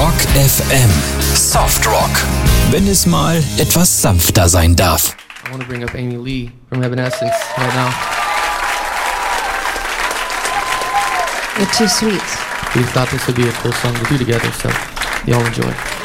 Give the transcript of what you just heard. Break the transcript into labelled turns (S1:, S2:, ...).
S1: Rock FM. Soft Rock. Wenn es mal etwas sanfter sein darf.
S2: I want to bring up Amy Lee from Evanescence right now.
S3: You're too sweet.
S2: We thought this would be a cool song to do together, so y'all enjoy.